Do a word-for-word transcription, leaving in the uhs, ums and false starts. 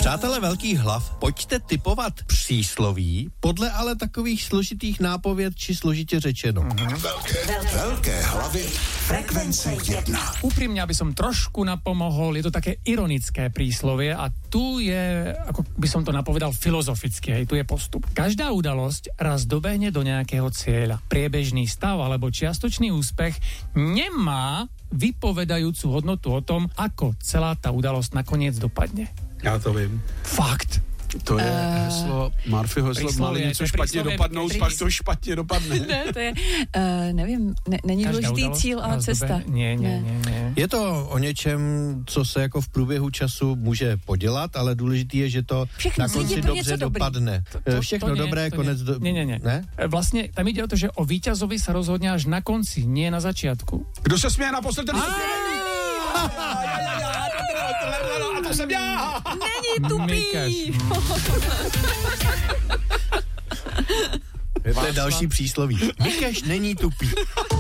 Přátelé velkých hlav, pojďte tipovat přísloví, podle ale takových složitých nápověd či složitě řečeno. Mm-hmm. Velké, velké hlavy, frekvence jedna. Úprimne, aby som trošku napomohol, je to také ironické príslovie a tu je, ako by som to napovedal, filozoficky, hej, tu je postup. Každá udalosť raz dobehne do nejakého cieľa. Priebežný stav alebo čiastočný úspech nemá vypovedajúcu hodnotu o tom, ako celá tá udalosť nakoniec dopadne. Já to vím. Fakt. To je uh, heslo, Murphyho heslo, má-li něco špatně dopadnout, pak to špatně dopadne. Ne, to je, uh, nevím, ne, není Každá důležitý udalost, cíl, ale cesta. Ne, ne, ne, ne. Je to o něčem, co se jako v průběhu času může podělat, ale důležitý je, že to všechno na konci dobře dopadne. To, to, Všechno to nie, dobré, to konec... Nie. Do... Nie, nie, nie. Ne? Vlastne tam ide o to, že o víťazovi sa rozhodne až na konci, nie na začiatku. Kdo se směje naposled, ten se A to jsem já! Není tupý! To je další přísloví. Mikeš není tupý.